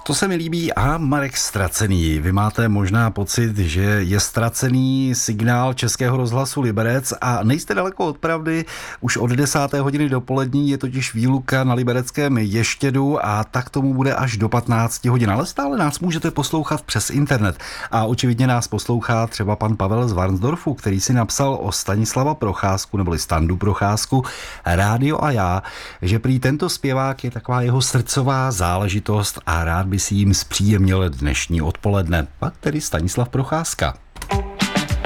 To se mi líbí a Marek Ztracený. Vy máte možná pocit, že je ztracený signál Českého rozhlasu Liberec a nejste daleko od pravdy. Už od 10. hodiny dopolední je totiž výluka na libereckém Ještědu a tak tomu bude až do 15 hodin. Ale stále nás můžete poslouchat přes internet. A očividně nás poslouchá třeba pan Pavel z Varnsdorfu, který si napsal o Stanislava Procházku, neboli Standu Procházku, Rádio a já, že prý tento zpěvák je taková jeho srdcová záležitost a rád by si jim zpříjemnil dnešní odpoledne. Pak tedy Stanislav Procházka.